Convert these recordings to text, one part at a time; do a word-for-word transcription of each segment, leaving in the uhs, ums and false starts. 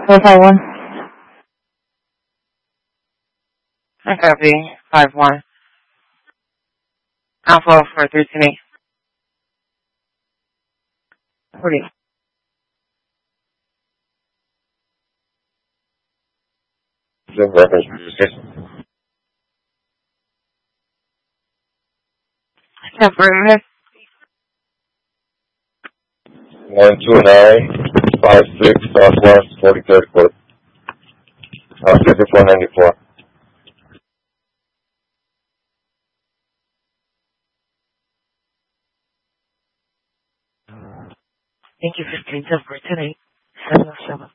four five one. I copy. five one. Alpha four three two eight. forty. The reference station. Affirmative. one two nine five six Southwest forty-third Court. Uh, fifty-four ninety-four. Thank you for staying for today. seven oh seven.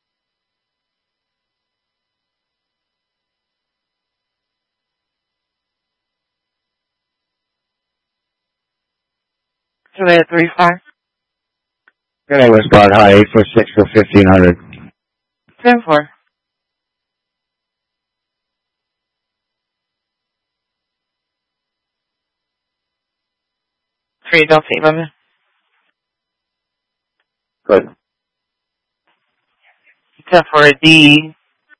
Today at three five. Today was guard high eight four six for fifteen hundred. ten four. Three Delta eleven. Good. Except for a D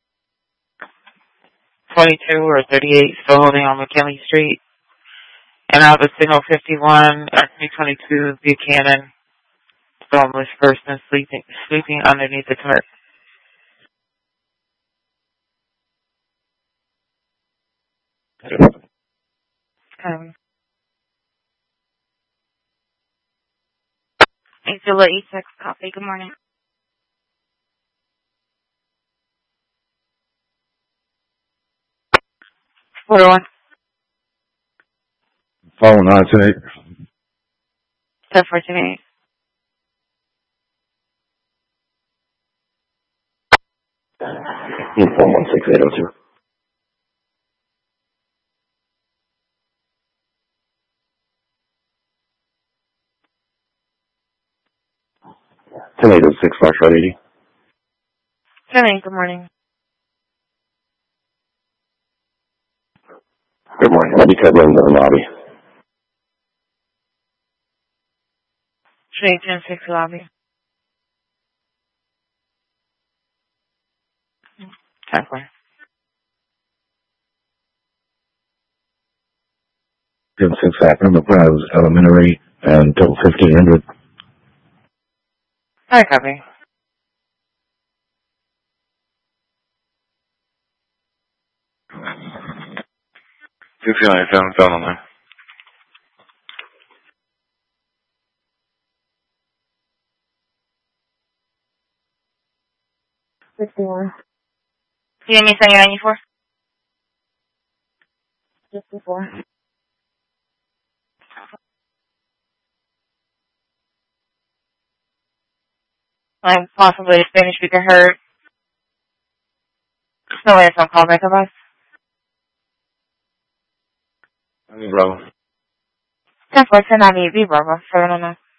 twenty-two or thirty-eight, still holding on McKinley Street. And out of signal fifty-one, Army twenty-two, Buchanan, still homeless person sleeping, sleeping underneath the tarp. Um, Angela E six, copy. Good morning. four oh one. Phone nine two eight. ten four two eight. Phone one six eight oh two. ten eight oh six Foxtrot eighty. ten eight, good morning. Good morning. I'll be cutting in the lobby. Three ten six lobby. ten four. ten six Akron, the Prize Elementary, and till fifteen hundred. Hi, copy. fifteen ninety-seven, phone on there. fifty-one. C M E seven ninety-four? fifty-four. I'm possibly a Spanish speaker heard. No way, some callback of us. I mean, bravo. ten four ten ninety-eight, B Bravo, seven oh nine.